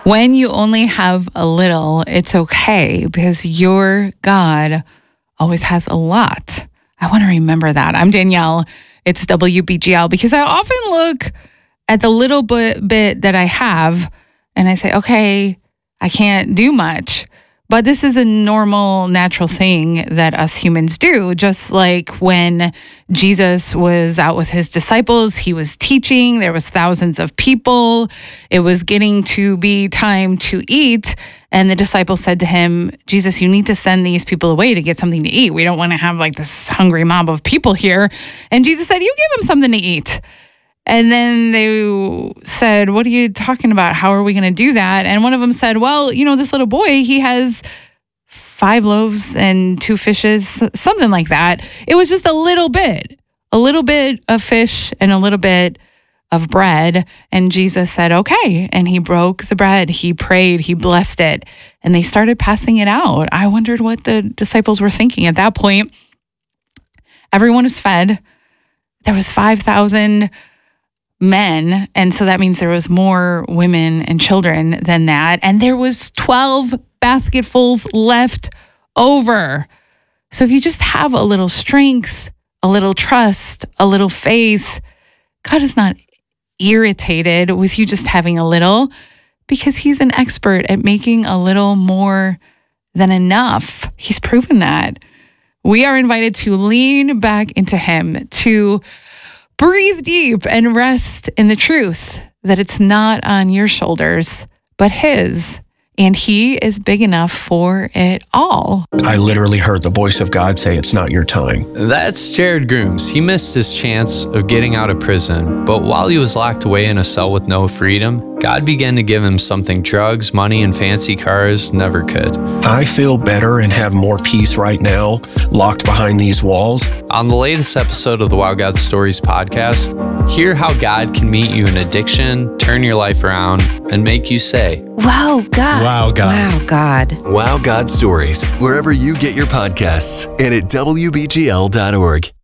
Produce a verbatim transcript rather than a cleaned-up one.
When you only have a little, it's okay because your God always has a lot. I want to remember that. I'm Danielle. It's W B G L because I often look at the little bit, bit that I have and I say, okay, I can't do much. But this is a normal, natural thing that us humans do. Just like when Jesus was out with his disciples, he was teaching, there was thousands of people. It was getting to be time to eat. And the disciples said to him, Jesus, you need to send these people away to get something to eat. We don't want to have like this hungry mob of people here. And Jesus said, you give them something to eat. And then they said, what are you talking about? How are we going to do that? And one of them said, well, you know, this little boy, he has five loaves and two fishes, something like that. It was just a little bit, a little bit of fish and a little bit of bread. And Jesus said, okay. And he broke the bread. He prayed. He blessed it. And they started passing it out. I wondered what the disciples were thinking at that point. Everyone was fed. There was five thousand men, and so that means there was more women and children than that, and there was twelve basketfuls left over. So if you just have a little strength, a little trust, a little faith, God is not irritated with you just having a little, because he's an expert at making a little more than enough. He's proven that. We are invited to lean back into him, to breathe deep and rest in the truth that it's not on your shoulders, but his. And he is big enough for it all. I literally heard the voice of God say, it's not your time. That's Jared Grooms. He missed his chance of getting out of prison, but while he was locked away in a cell with no freedom, God began to give him something drugs, money, and fancy cars never could. I feel better and have more peace right now, locked behind these walls. On the latest episode of the Wow God Stories podcast, hear how God can meet you in addiction, turn your life around, and make you say, Wow, God. Wow, God. Wow, God. Wow God Stories, wherever you get your podcasts and at W B G L dot org.